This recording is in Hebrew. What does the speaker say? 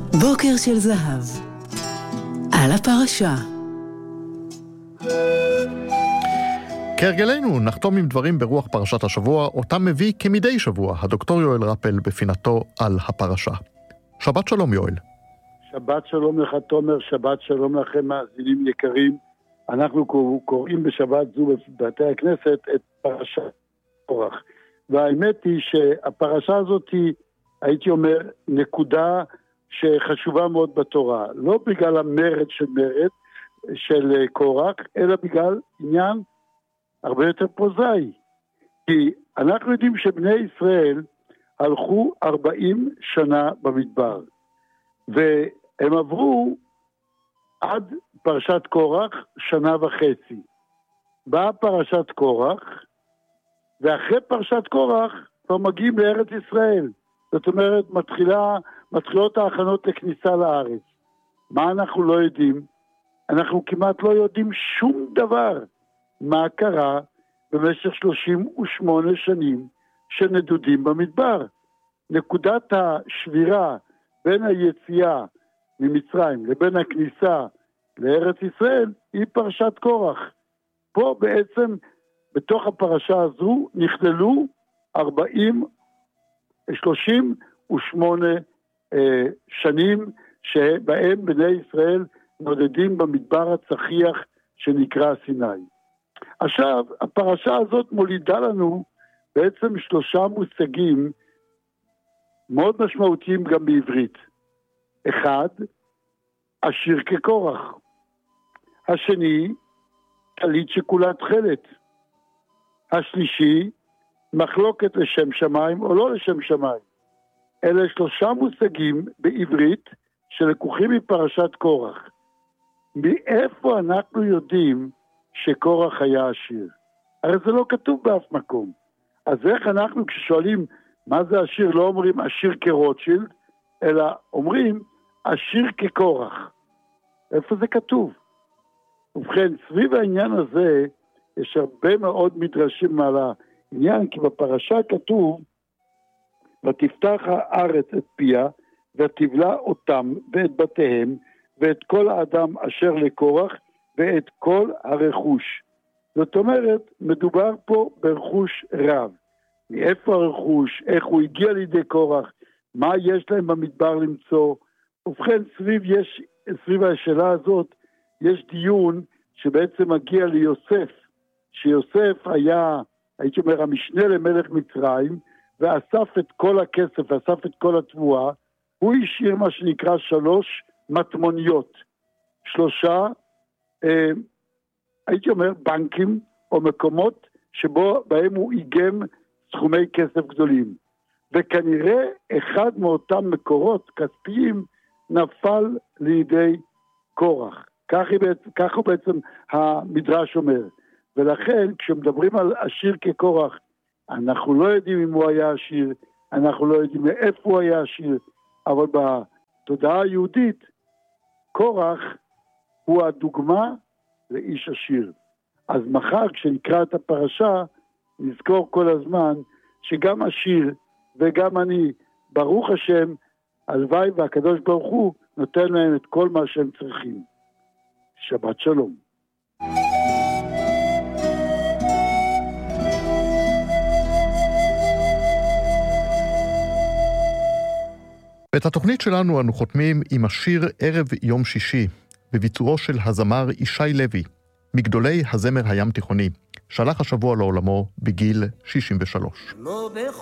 בוקר של זהב. על הפרשה. כהרגלנו נחתום עם דברים ברוח פרשת השבוע, אותם מביא כמדי שבוע הדוקטור יואל רפל בפינתו על הפרשה. שבת שלום יואל. שבת שלום לך תומר, שבת שלום לכם מאזינים יקרים. אנחנו קוראים בשבת זו בבתי הכנסת את פרשת קורח. והאמת היא שהפרשה הזאת היא, הייתי אומר, נקודה שחשובה מאוד בתורה. לא בגלל המרד של קורח, אלא בגלל עניין הרבה יותר פרוזאי. כי אנחנו יודעים שבני ישראל הלכו 40 שנה במדבר. והם עברו עד פרשת קורח 1.5 שנה. באה פרשת קורח, ואחרי פרשת קורח כבר מגיעים לארץ ישראל. זאת אומרת, מתחילות ההכנות לכניסה לארץ. מה אנחנו לא יודעים? אנחנו כמעט לא יודעים שום דבר. מה קרה במשך 38 שנים שנדודים במדבר. נקודת השבירה בין היציאה ממצרים לבין הכניסה לארץ ישראל היא פרשת קורח. פה בעצם בתוך הפרשה הזו נכללו 38 שנים שבהם בני ישראל נודדים במדבר הצחיח שנקרא סיני. עכשיו, הפרשה הזאת מולידה לנו בעצם 3 מושגים מאוד משמעותיים גם בעברית. 1, עשיר כקורח. השני, טלית שכולה תכלת. השלישי, מחלוקת לשם שמיים או לא לשם שמיים. אלה 3 מושגים בעברית שלקוחים מפרשת קורח. מאיפה אנחנו יודעים שקורח היה עשיר? הרי זה לא כתוב באף מקום. אז איך אנחנו כששואלים מה זה עשיר, לא אומרים עשיר כרוטשילד, אלא אומרים עשיר כקורח. איפה זה כתוב? ובכן, סביב העניין הזה יש הרבה מאוד מדרשים על העניין, כי בפרשה כתוב ותפתח הארץ את פיה ותבלע אותם ואת בתיהם ואת כל האדם אשר לקורח ואת כל הרכוש. זאת אומרת, מדובר פה ברכוש רב. מאיפה הרכוש, איך הוא הגיע לידי קורח, מה יש להם במדבר למצוא. ובכן, סביב השאלה הזאת יש דיון שבעצם מגיע ליוסף, שיוסף היה, הייתי אומר, המשנה למלך מצרים, ואסף את כל הכסף, ואסף את כל התבואה. הוא השאיר מה שנקרא 3 מטמוניות, 3 הייתי אומר בנקים או מקומות שבהם הוא איגם סכומי כסף גדולים. וכנראה אחד מאותם מקורות כספיים נפל לידי קורח. כך הוא בעצם המדרש אומר. ולכן כשמדברים על עשיר כקורח, אנחנו לא יודעים אם הוא היה עשיר, אנחנו לא יודעים מאיפה הוא היה עשיר, אבל בתודעה היהודית, קורח הוא הדוגמה לאיש עשיר. אז מחר כשנקרא את הפרשה, נזכור כל הזמן שגם עשיר וגם אני, ברוך השם, הלוואי והקדוש ברוך הוא נותן להם את כל מה שהם צריכים. שבת שלום. ואת התוכנית שלנו אנו חותמים עם השיר ערב יום שישי, בביצועו של הזמר ישי לוי, מגדולי הזמר הים תיכוני, שהלך השבוע לעולמו בגיל 63.